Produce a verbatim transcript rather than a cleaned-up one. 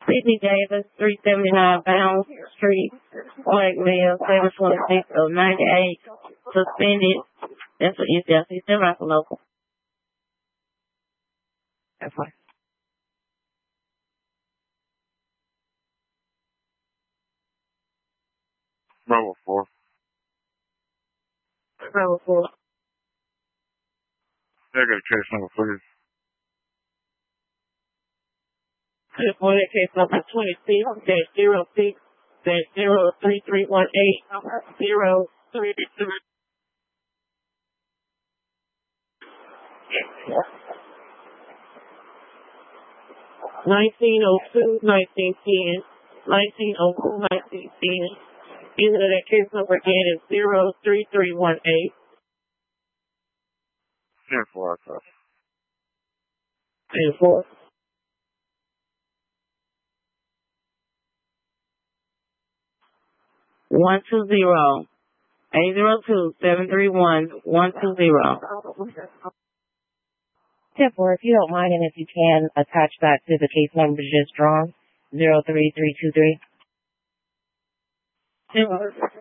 Sydney Davis, three seventy-nine Bound Street, Whiteville, seven twenty-six of ninety-eight, suspended. That's what you said. He's still not the local. That's fine. Bravo four. Bravo four. Yeah, I got a case number, please. Just for that case number twenty-six dash zero six dash zero three three one eight zero three three. Nineteen oh two, nineteen ten, nineteen oh two, nineteen ten. Either that case number again is zero three three one eight. ten four, I thought. ten four. One two zero eight zero two seven three one one two zero. ten four, if you don't mind, and if you can, attach that to the case number just drawn, zero three three two three. ten four.